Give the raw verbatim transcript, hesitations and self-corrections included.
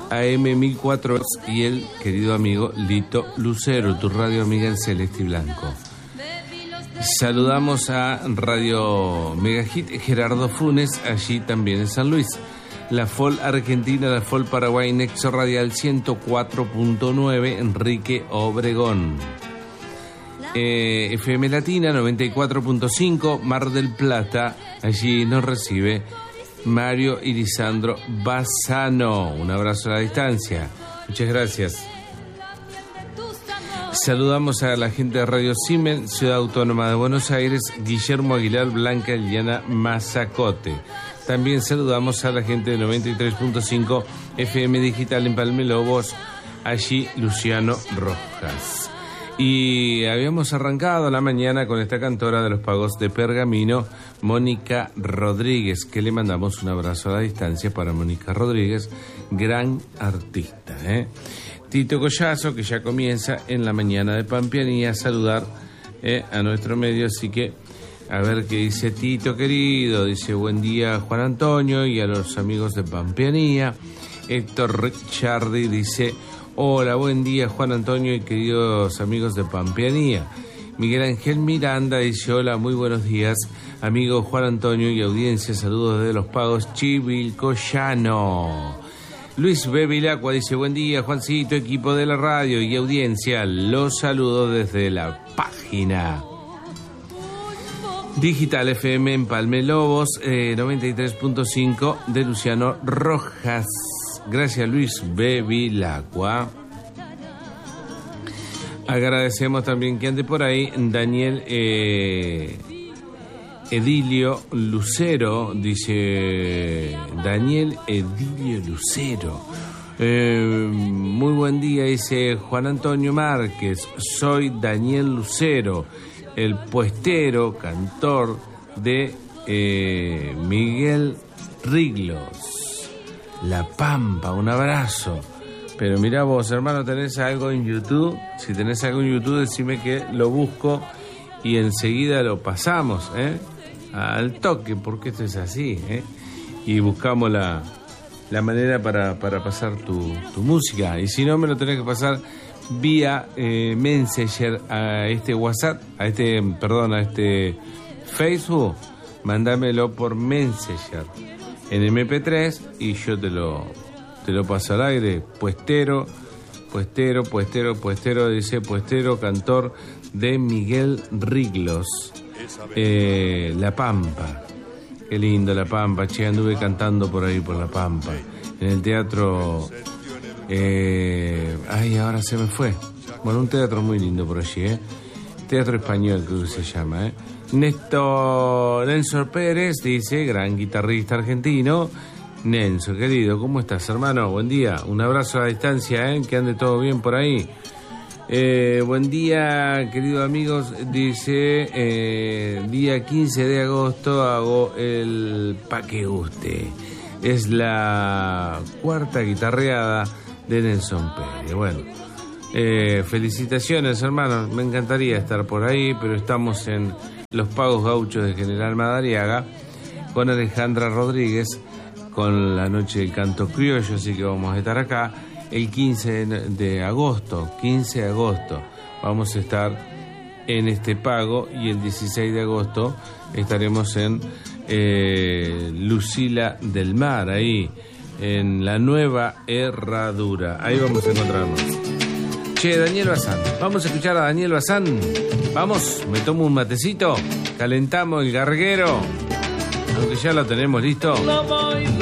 A M mil cuatro y el querido amigo Lito Lucero, tu radio amiga en Celeste y Blanco. Saludamos a Radio Megahit Gerardo Funes, allí también en San Luis. La F O L Argentina, la F O L Paraguay, Nexo Radial ciento cuatro punto nueve, Enrique Obregón. Eh, F M Latina noventa y cuatro punto cinco, Mar del Plata, allí nos recibe Mario y Lisandro Bassano. Un abrazo a la distancia. Muchas gracias. Saludamos a la gente de Radio Siemens, Ciudad Autónoma de Buenos Aires, Guillermo Aguilar, Blanca Liliana Mazacote. También saludamos a la gente de noventa y tres punto cinco F M Digital en Palme Lobos, allí Luciano Rojas. Y habíamos arrancado la mañana con esta cantora de los pagos de Pergamino, Mónica Rodríguez, que le mandamos un abrazo a la distancia para Mónica Rodríguez, gran artista, ¿eh? Tito Collazo, que ya comienza en la mañana de Pampeanía a saludar eh, a nuestro medio, así que a ver qué dice Tito querido. Dice buen día Juan Antonio y a los amigos de Pampeanía. Héctor Ricciardi dice hola, buen día Juan Antonio y queridos amigos de Pampeanía. Miguel Ángel Miranda dice hola, muy buenos días amigo Juan Antonio y audiencia, saludos desde Los Pagos, Chivilcoyano. Luis Bevilacqua dice buen día Juancito, equipo de la radio y audiencia, los saludo desde la página Digital F M en Palme Lobos, eh, noventa y tres punto cinco de Luciano Rojas. Gracias Luis Bevilacqua. Agradecemos también que ande por ahí Daniel eh, Edilio Lucero, dice Daniel Edilio Lucero. Eh, muy buen día, dice Juan Antonio Márquez, soy Daniel Lucero, el puestero, cantor de eh, Miguel Riglos, La Pampa, un abrazo. Pero mira vos, hermano, ¿tenés algo en YouTube? Si tenés algo en YouTube, decime que lo busco y enseguida lo pasamos, ¿eh? Al toque, porque esto es así, ¿eh? Y buscamos la, la manera para, para pasar tu, tu música. Y si no, me lo tenés que pasar vía eh, Messenger a este WhatsApp, a este, perdón, a este Facebook. Mándamelo por Messenger en eme pe tres y yo te lo, te lo paso al aire. Puestero, puestero, puestero, puestero, dice puestero, cantor de Miguel Riglos. Eh, La Pampa, qué lindo La Pampa, che, anduve cantando por ahí por La Pampa, en el teatro, eh, ay, ahora se me fue, bueno, un teatro muy lindo por allí, eh, Teatro Español creo que se llama, eh. Néstor Nelson Pérez dice, gran guitarrista argentino. Nelson, querido, ¿cómo estás, hermano? Buen día, un abrazo a la distancia, eh, que ande todo bien por ahí. Eh, buen día, queridos amigos. Dice, eh, día quince de agosto hago el Pa' que guste. Es la cuarta guitarreada de Nelson Pérez. Bueno, eh, felicitaciones, hermanos. Me encantaría estar por ahí, pero estamos en Los Pagos Gauchos de General Madariaga con Alejandra Rodríguez, con la noche del canto criollo, así que vamos a estar acá. El quince de agosto, quince de agosto, vamos a estar en este pago y el dieciséis de agosto estaremos en eh, Lucila del Mar, ahí, en la nueva Herradura. Ahí vamos a encontrarnos. Che, Daniel Bazán, vamos a escuchar a Daniel Bazán. Vamos, me tomo un matecito, calentamos el garguero, aunque ya lo tenemos listo.